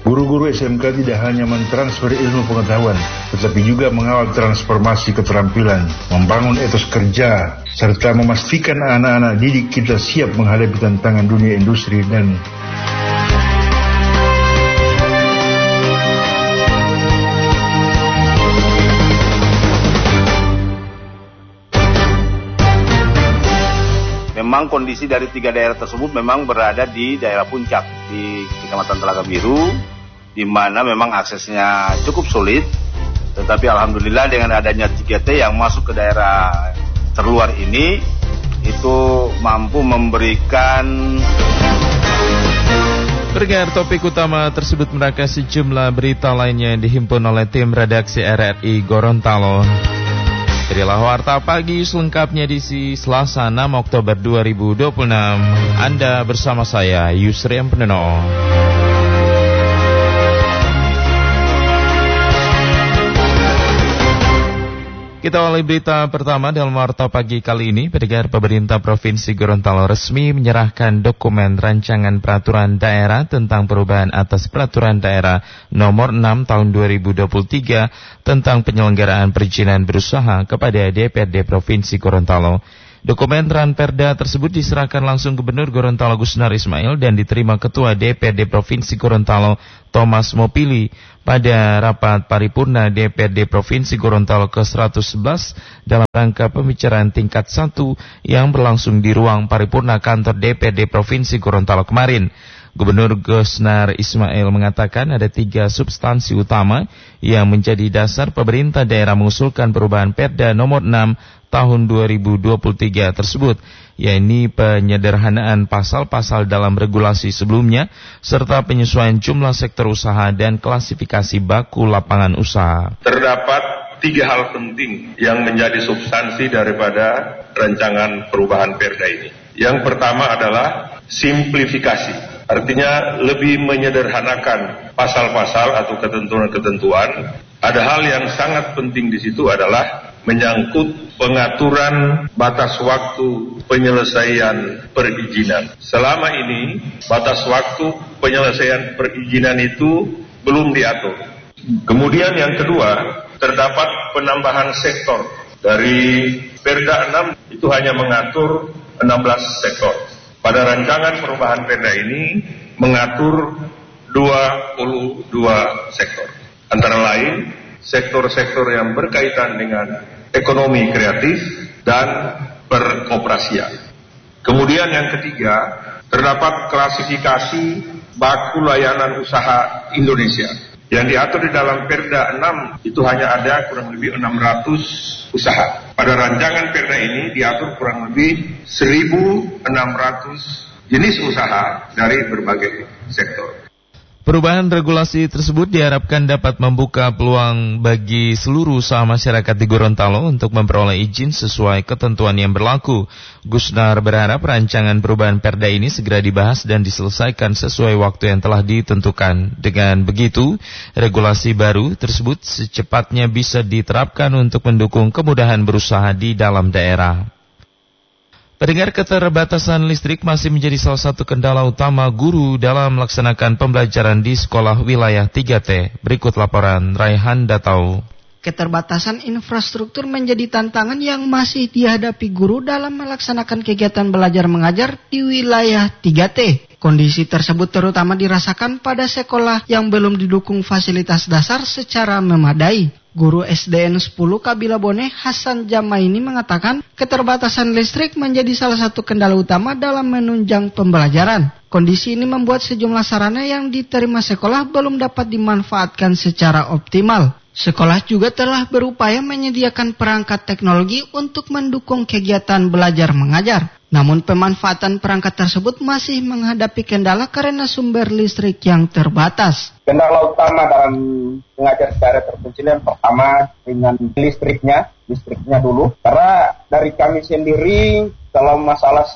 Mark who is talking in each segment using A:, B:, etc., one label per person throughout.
A: Guru-guru SMK tidak hanya mentransfer ilmu pengetahuan, tetapi juga mengawal transformasi keterampilan, membangun etos kerja, serta memastikan anak-anak didik kita siap menghadapi tantangan dunia industri dan
B: memang kondisi dari 3 daerah tersebut memang berada di daerah puncak di Kecamatan Telaga Biru, di mana memang aksesnya cukup sulit. Tetapi alhamdulillah dengan adanya 3T yang masuk ke daerah terluar ini, itu mampu memberikan.
C: Bergeser topik utama tersebut merangkai sejumlah berita lainnya yang dihimpun oleh tim redaksi RRI Gorontalo. Berilah Warta Pagi selengkapnya di Selasa 6 Oktober 2026. Anda bersama saya, Yusri Empeno. Kita awali berita pertama dalam Warta Pagi kali ini. Pemerintah Provinsi Gorontalo resmi menyerahkan dokumen rancangan peraturan daerah tentang perubahan atas peraturan daerah nomor 6 tahun 2023 tentang penyelenggaraan perizinan berusaha kepada DPRD Provinsi Gorontalo. Dokumen Ranperda tersebut diserahkan langsung Gubernur Gorontalo Gusnar Ismail dan diterima Ketua DPRD Provinsi Gorontalo Thomas Mopili pada rapat paripurna DPRD Provinsi Gorontalo ke-111 dalam rangka pembicaraan tingkat 1 yang berlangsung di ruang paripurna kantor DPRD Provinsi Gorontalo kemarin. Gubernur Gusnar Ismail mengatakan ada 3 substansi utama yang menjadi dasar pemerintah daerah mengusulkan perubahan Perda nomor 6 tahun 2023 tersebut, yaitu penyederhanaan pasal-pasal dalam regulasi sebelumnya, serta penyesuaian jumlah sektor usaha dan klasifikasi baku lapangan usaha.
D: Terdapat 3 hal penting yang menjadi substansi daripada rancangan perubahan Perda ini. Yang pertama adalah simplifikasi. Artinya lebih menyederhanakan pasal-pasal atau ketentuan-ketentuan. Ada hal yang sangat penting di situ adalah menyangkut pengaturan batas waktu penyelesaian perizinan. Selama ini batas waktu penyelesaian perizinan itu belum diatur. Kemudian yang kedua, terdapat penambahan sektor. Dari Perda 6 itu hanya mengatur 16 sektor. Pada rancangan perubahan Perda ini mengatur 22 sektor. Antara lain sektor-sektor yang berkaitan dengan ekonomi kreatif dan peroperasian. Kemudian yang ketiga, terdapat klasifikasi baku layanan usaha Indonesia. Yang diatur di dalam Perda 6 itu hanya ada kurang lebih 600 usaha. Pada rancangan Perda ini diatur kurang lebih 1.600 jenis usaha dari berbagai sektor.
C: Perubahan regulasi tersebut diharapkan dapat membuka peluang bagi seluruh usaha masyarakat di Gorontalo untuk memperoleh izin sesuai ketentuan yang berlaku. Gusnar berharap rancangan perubahan Perda ini segera dibahas dan diselesaikan sesuai waktu yang telah ditentukan. Dengan begitu, regulasi baru tersebut secepatnya bisa diterapkan untuk mendukung kemudahan berusaha di dalam daerah. Pendengar, keterbatasan listrik masih menjadi salah satu kendala utama guru dalam melaksanakan pembelajaran di sekolah wilayah 3T. Berikut laporan Raihan Datau.
E: Keterbatasan infrastruktur menjadi tantangan yang masih dihadapi guru dalam melaksanakan kegiatan belajar mengajar di wilayah 3T. Kondisi tersebut terutama dirasakan pada sekolah yang belum didukung fasilitas dasar secara memadai. Guru SDN 10 Kabila Bone Hasan Jamaini mengatakan keterbatasan listrik menjadi salah satu kendala utama dalam menunjang pembelajaran. Kondisi ini membuat sejumlah sarana yang diterima sekolah belum dapat dimanfaatkan secara optimal. Sekolah juga telah berupaya menyediakan perangkat teknologi untuk mendukung kegiatan belajar mengajar. Namun pemanfaatan perangkat tersebut masih menghadapi kendala karena sumber listrik yang terbatas.
F: Kendala utama dalam mengajar secara terpencil yang pertama dengan listriknya dulu. Karena dari kami sendiri kalau masalah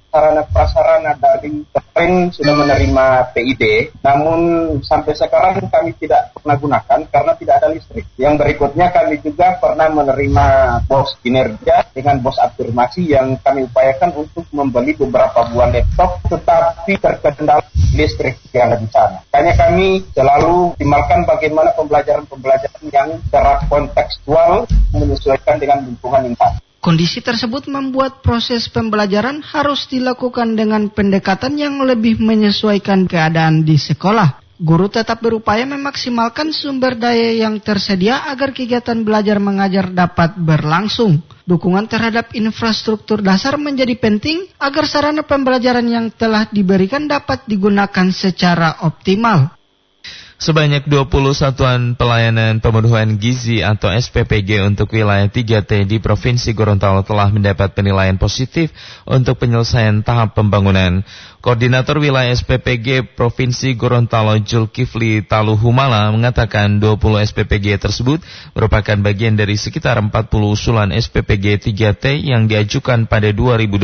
F: sarana prasarana dari kemarin sudah menerima PID, namun sampai sekarang kami tidak pernah gunakan karena tidak ada listrik. Yang berikutnya kami juga pernah menerima bos kinerja dengan bos afirmasi yang kami upayakan untuk membeli beberapa buah laptop, tetapi terkendala listrik yang ada di sana. Makanya kami selalu optimalkan bagaimana pembelajaran yang secara kontekstual menyesuaikan dengan lingkungan yang ada.
E: Kondisi tersebut membuat proses pembelajaran harus dilakukan dengan pendekatan yang lebih menyesuaikan keadaan di sekolah. Guru tetap berupaya memaksimalkan sumber daya yang tersedia agar kegiatan belajar mengajar dapat berlangsung. Dukungan terhadap infrastruktur dasar menjadi penting agar sarana pembelajaran yang telah diberikan dapat digunakan secara optimal.
C: Sebanyak 20 satuan pelayanan pemenuhan gizi atau SPPG untuk wilayah 3T di Provinsi Gorontalo telah mendapat penilaian positif untuk penyelesaian tahap pembangunan. Koordinator wilayah SPPG Provinsi Gorontalo Zulkifli Taluhumala mengatakan 20 SPPG tersebut merupakan bagian dari sekitar 40 usulan SPPG 3T yang diajukan pada 2025.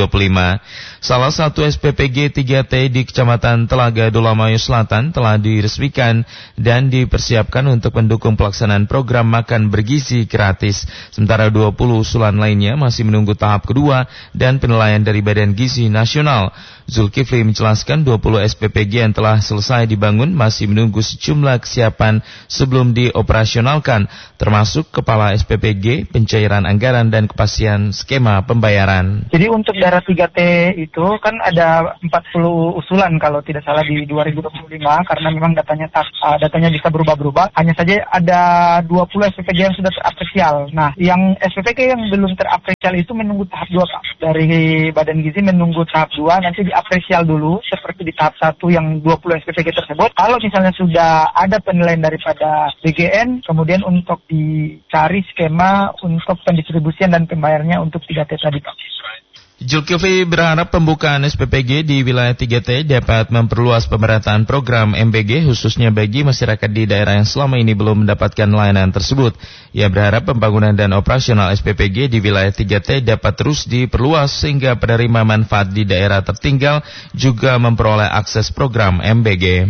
C: Salah satu SPPG 3T di Kecamatan Telaga Dolamayo Selatan telah diresmikan dan dipersiapkan untuk mendukung pelaksanaan program makan bergizi gratis. Sementara 20 usulan lainnya masih menunggu tahap kedua dan penilaian dari Badan Gizi Nasional. Zulkifli menjelaskan 20 SPPG yang telah selesai dibangun masih menunggu sejumlah kesiapan sebelum dioperasionalkan, termasuk kepala SPPG, pencairan anggaran, dan kepastian skema pembayaran.
G: Jadi untuk daerah 3T itu kan ada 40 usulan kalau tidak salah di 2025, karena memang datanya bisa berubah-berubah. Hanya saja ada 20 SPPG yang sudah terapresial. Nah, yang SPPG yang belum terapresial itu menunggu tahap 2, Pak. Dari Badan Gizi menunggu tahap 2, nanti diapresial dulu seperti di tahap 1 yang 20 SPPG tersebut. Kalau misalnya sudah ada penilaian daripada BGN, kemudian untuk dicari skema untuk pendistribusian dan pembayarannya untuk 3T tadi, Pak.
C: Zulkifli berharap pembukaan SPPG di wilayah 3T dapat memperluas pemerataan program MBG khususnya bagi masyarakat di daerah yang selama ini belum mendapatkan layanan tersebut. Ia berharap pembangunan dan operasional SPPG di wilayah 3T dapat terus diperluas sehingga penerima manfaat di daerah tertinggal juga memperoleh akses program MBG.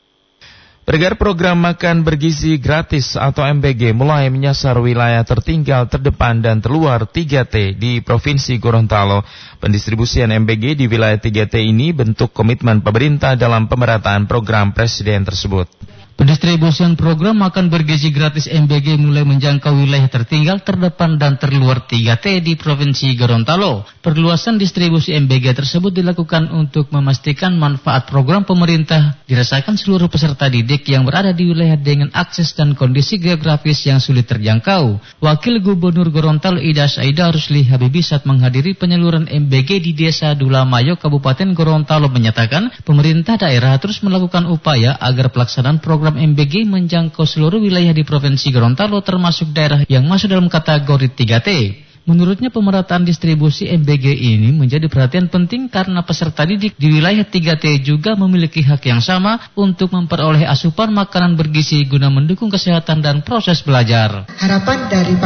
C: Beredar program makan bergizi gratis atau MBG mulai menyasar wilayah tertinggal, terdepan, dan terluar 3T di Provinsi Gorontalo. Pendistribusian MBG di wilayah 3T ini bentuk komitmen pemerintah dalam pemerataan program Presiden tersebut.
H: Pendistribusian program makan bergizi gratis MBG mulai menjangkau wilayah tertinggal, terdepan, dan terluar 3T di Provinsi Gorontalo. Perluasan distribusi MBG tersebut dilakukan untuk memastikan manfaat program pemerintah dirasakan seluruh peserta didik yang berada di wilayah dengan akses dan kondisi geografis yang sulit terjangkau. Wakil Gubernur Gorontalo Ida Saida Rusli Habibi saat menghadiri penyaluran MBG di Desa Dolamayo, Kabupaten Gorontalo menyatakan pemerintah daerah terus melakukan upaya agar pelaksanaan program MBG menjangkau seluruh wilayah di Provinsi Gorontalo termasuk daerah yang masuk dalam kategori 3T. Menurutnya pemerataan distribusi MBG ini menjadi perhatian penting karena peserta didik di wilayah 3T juga memiliki hak yang sama untuk memperoleh asupan makanan bergizi guna mendukung kesehatan dan proses belajar.
I: Harapan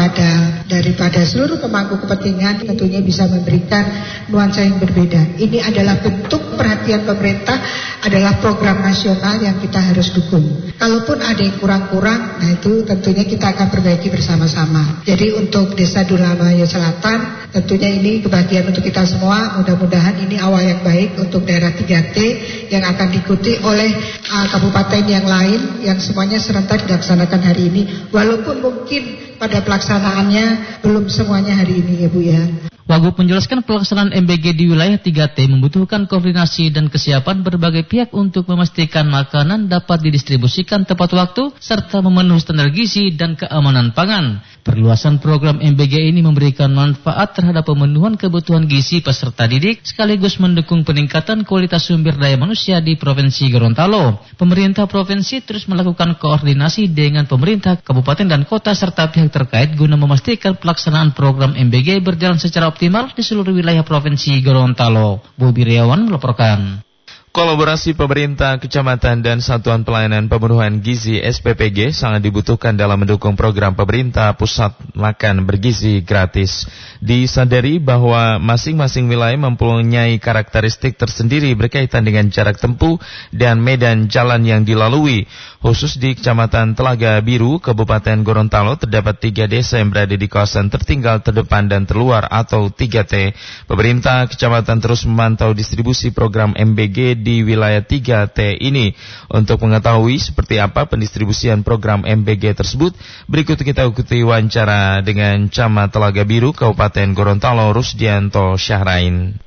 I: daripada seluruh pemangku kepentingan tentunya bisa memberikan nuansa yang berbeda. Ini adalah bentuk perhatian pemerintah, adalah program nasional yang kita harus dukung. Kalaupun ada yang kurang-kurang, nah itu tentunya kita akan perbaiki bersama-sama. Jadi untuk Desa Dolamayo Selatan, tentunya ini kebahagiaan untuk kita semua. Mudah-mudahan ini awal yang baik untuk daerah 3T yang akan diikuti oleh kabupaten yang lain yang semuanya serentak dilaksanakan hari ini. Walaupun mungkin pada pelaksanaannya belum semuanya hari ini ya Bu ya.
H: Wagub menjelaskan pelaksanaan MBG di wilayah 3T membutuhkan koordinasi dan kesiapan berbagai pihak untuk memastikan makanan dapat didistribusikan tepat waktu serta memenuhi standar gizi dan keamanan pangan. Perluasan program MBG ini memberikan manfaat terhadap pemenuhan kebutuhan gizi peserta didik sekaligus mendukung peningkatan kualitas sumber daya manusia di Provinsi Gorontalo. Pemerintah provinsi terus melakukan koordinasi dengan pemerintah kabupaten dan kota serta pihak terkait guna memastikan pelaksanaan program MBG berjalan secara optimal di seluruh wilayah Provinsi Gorontalo. Bobi Riawan melaporkan.
C: Kolaborasi pemerintah, kecamatan, dan Satuan Pelayanan Pemenuhan Gizi SPPG sangat dibutuhkan dalam mendukung program pemerintah pusat makan bergizi gratis. Disadari bahwa masing-masing wilayah mempunyai karakteristik tersendiri berkaitan dengan jarak tempuh dan medan jalan yang dilalui. Khusus di Kecamatan Telaga Biru, Kabupaten Gorontalo, terdapat 3 desa yang berada di kawasan tertinggal, terdepan, dan terluar atau 3T. Pemerintah kecamatan terus memantau distribusi program MBG di wilayah 3T ini. Untuk mengetahui seperti apa pendistribusian program MBG tersebut, berikut kita ikuti wawancara dengan Camat Telaga Biru, Kabupaten Gorontalo, Rusdianto Syahrain.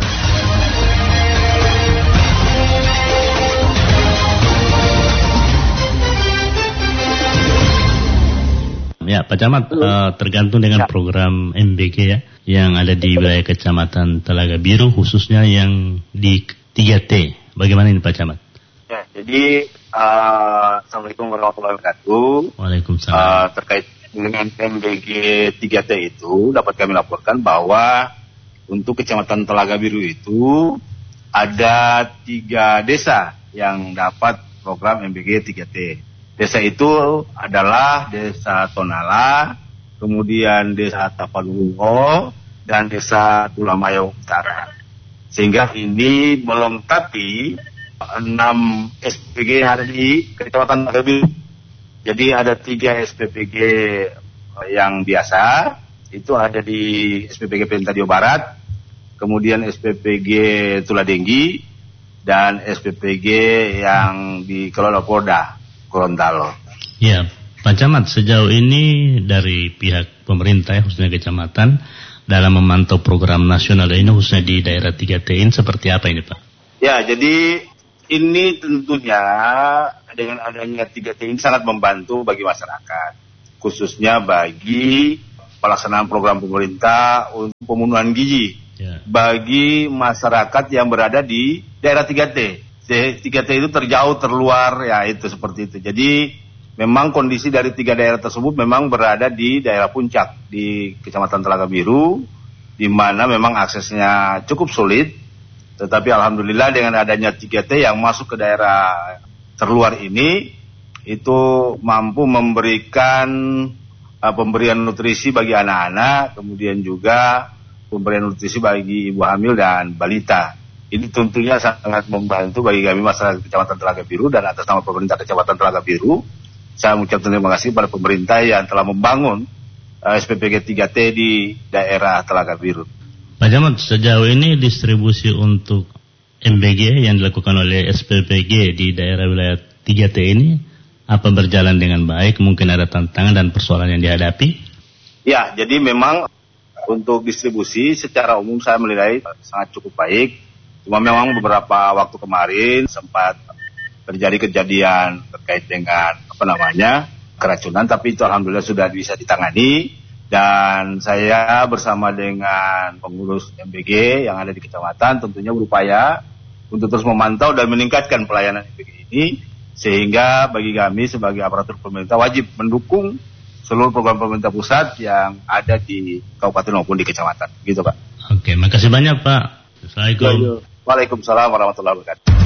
J: Ya, Pak Camat, tergantung dengan program MBG ya, yang ada di wilayah Kecamatan Telaga Biru, khususnya yang di 3T. Bagaimana ini Pak Camat?
B: Ya, jadi Assalamualaikum warahmatullahi wabarakatuh.
J: Waalaikumsalam.
B: Terkait dengan MBG 3T itu, dapat kami laporkan bahwa untuk Kecamatan Telaga Biru itu ada 3 desa yang dapat program MBG 3T. Desa itu adalah Desa Tonala, kemudian Desa Tapalungo, dan Desa Tulamayo Utara. Sehingga ini melengkapi 6 SPPG yang ada di Kecamatan Telaga Biru. Jadi ada 3 SPPG yang biasa, itu ada di SPPG Perintah Jawa Barat, kemudian SPPG Tuladenggi, dan SPPG yang dikelola Polda Gorontalo.
J: Ya, Pak Camat, sejauh ini dari pihak pemerintah, khususnya kecamatan, dalam memantau program nasional ini, khususnya di daerah 3T ini, seperti apa ini Pak?
B: Ya, jadi ini tentunya dengan adanya 3T ini sangat membantu bagi masyarakat, khususnya bagi pelaksanaan program pemerintah untuk pemenuhan gizi bagi masyarakat yang berada di daerah 3T. 3T itu terjauh, terluar, ya itu seperti itu. Jadi memang kondisi dari 3 daerah tersebut memang berada di daerah puncak di Kecamatan Telaga Biru, di mana memang aksesnya cukup sulit. Tetapi alhamdulillah dengan adanya 3T yang masuk ke daerah terluar ini, itu mampu memberikan pemberian nutrisi bagi anak-anak, kemudian juga pemberian nutrisi bagi ibu hamil dan balita. Ini tentunya sangat membantu bagi kami masyarakat Kecamatan Telaga Biru, dan atas nama pemerintah Kecamatan Telaga Biru, saya mengucapkan terima kasih pada pemerintah yang telah membangun SPPG 3T di daerah Telaga Biru.
J: Pak Camat, sejauh ini distribusi untuk MBG yang dilakukan oleh SPPG di daerah wilayah 3T ini, apa berjalan dengan baik? Mungkin ada tantangan dan persoalan yang dihadapi?
B: Ya, jadi memang untuk distribusi secara umum saya menilai sangat cukup baik. Cuma memang beberapa waktu kemarin sempat terjadi kejadian terkait dengan keracunan, tapi itu alhamdulillah sudah bisa ditangani, dan saya bersama dengan pengurus MBG yang ada di kecamatan tentunya berupaya untuk terus memantau dan meningkatkan pelayanan MBG ini, sehingga bagi kami sebagai aparatur pemerintah wajib mendukung seluruh program pemerintah pusat yang ada di kabupaten maupun di kecamatan. Gitu Pak.
J: Oke, makasih banyak Pak. Assalamualaikum.
B: Waalaikumsalam warahmatullahi wabarakatuh.